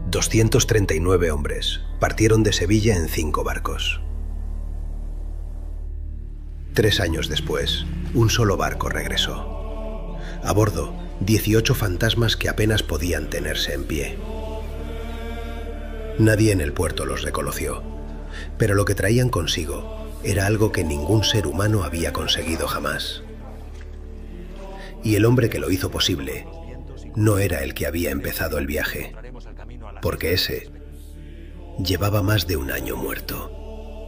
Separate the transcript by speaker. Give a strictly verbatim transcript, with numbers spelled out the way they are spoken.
Speaker 1: doscientos treinta y nueve hombres partieron de Sevilla en cinco barcos. Tres años después, un solo barco regresó. A bordo, dieciocho fantasmas que apenas podían tenerse en pie. Nadie en el puerto los reconoció, pero lo que traían consigo era algo que ningún ser humano había conseguido jamás. Y el hombre que lo hizo posible no era el que había empezado el viaje, porque ese llevaba más de un año muerto.